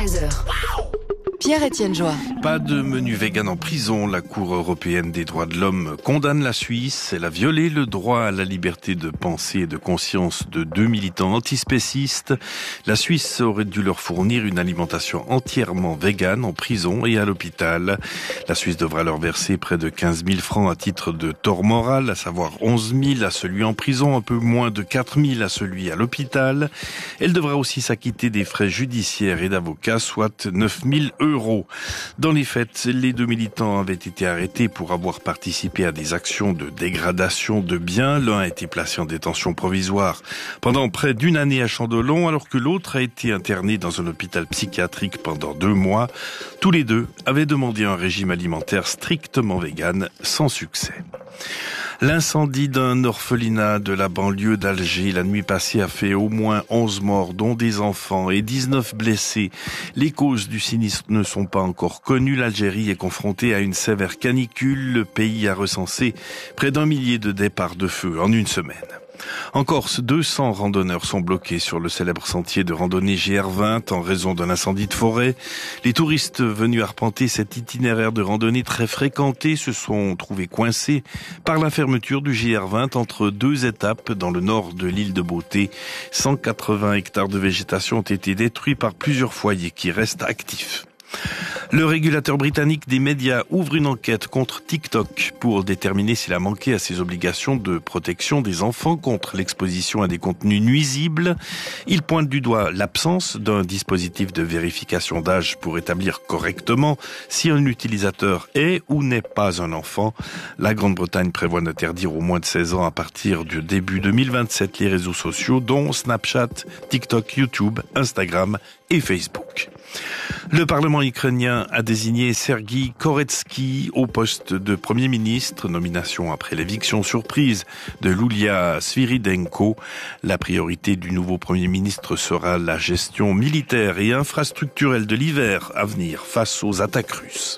13h. Pierre-Étienne Joie. Pas de menu vegan en prison. La Cour européenne des droits de l'homme condamne la Suisse. Elle a violé le droit à la liberté de pensée et de conscience de 2 militants antispécistes. La Suisse aurait dû leur fournir une alimentation entièrement végane en prison et à l'hôpital. La Suisse devra leur verser près de 15 000 francs à titre de tort moral, à savoir 11 000 à celui en prison, un peu moins de 4 000 à celui à l'hôpital. Elle devra aussi s'acquitter des frais judiciaires et d'avocats, soit 9 000 €. Dans les faits, les 2 militants avaient été arrêtés pour avoir participé à des actions de dégradation de biens. L'un a été placé en détention provisoire pendant près d'1 année à Chandelon, alors que l'autre a été interné dans un hôpital psychiatrique pendant 2 mois. Tous les deux avaient demandé un régime alimentaire strictement vegan, sans succès. L'incendie d'un orphelinat de la banlieue d'Alger la nuit passée a fait au moins 11 morts, dont des enfants, et 19 blessés. Les causes du sinistre ne sont pas encore connues. L'Algérie est confrontée à une sévère canicule. Le pays a recensé près d'1 millier de départs de feu en une semaine. En Corse, 200 randonneurs sont bloqués sur le célèbre sentier de randonnée GR20 en raison d'un incendie de forêt. Les touristes venus arpenter cet itinéraire de randonnée très fréquenté se sont trouvés coincés par la fermeture du GR20 entre 2 étapes dans le nord de l'île de Beauté. 180 hectares de végétation ont été détruits par plusieurs foyers qui restent actifs. Le régulateur britannique des médias ouvre une enquête contre TikTok pour déterminer s'il a manqué à ses obligations de protection des enfants contre l'exposition à des contenus nuisibles. Il pointe du doigt l'absence d'un dispositif de vérification d'âge pour établir correctement si un utilisateur est ou n'est pas un enfant. La Grande-Bretagne prévoit d'interdire aux moins de 16 ans à partir du début 2027 les réseaux sociaux dont Snapchat, TikTok, YouTube, Instagram et Facebook. Le Parlement ukrainien a désigné Sergueï Koretsky au poste de Premier ministre, nomination après l'éviction surprise de Yulia Sviridenko. La priorité du nouveau Premier ministre sera la gestion militaire et infrastructurelle de l'hiver à venir face aux attaques russes.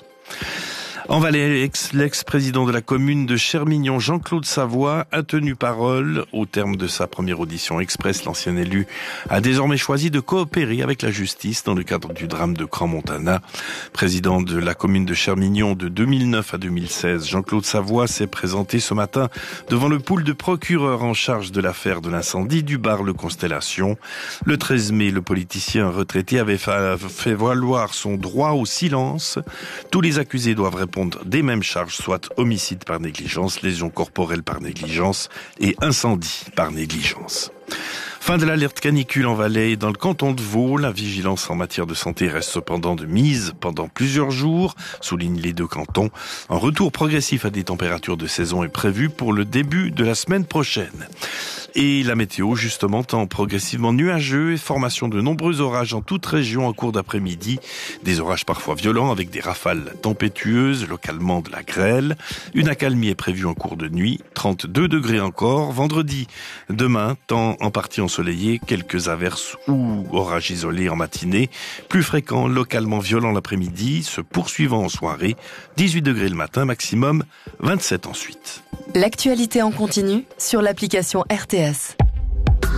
En Valais, l'ex-président de la commune de Chermignon, Jean-Claude Savoie, a tenu parole. Au terme de sa première audition express, l'ancien élu a désormais choisi de coopérer avec la justice dans le cadre du drame de Crans-Montana. Président de la commune de Chermignon de 2009 à 2016, Jean-Claude Savoie s'est présenté ce matin devant le pool de procureurs en charge de l'affaire de l'incendie du bar Le Constellation. Le 13 mai, le politicien retraité avait fait valoir son droit au silence. Tous les accusés doivent répondre des mêmes charges, soit homicide par négligence, lésion corporelle par négligence et incendie par négligence. Fin de l'alerte canicule en Valais et dans le canton de Vaud. La vigilance en matière de santé reste cependant de mise pendant plusieurs jours, soulignent les 2 cantons. Un retour progressif à des températures de saison est prévu pour le début de la semaine prochaine. Et la météo, justement, tend progressivement nuageux et formation de nombreux orages en toute région en cours d'après-midi. Des orages parfois violents avec des rafales tempétueuses, localement de la grêle. Une accalmie est prévue en cours de nuit, 32 degrés encore. Vendredi, demain, temps en partie ensoleillé, quelques averses ou orages isolés en matinée. Plus fréquents, localement violents l'après-midi, se poursuivant en soirée. 18 degrés le matin, maximum 27 ensuite. L'actualité en continu sur l'application RTS.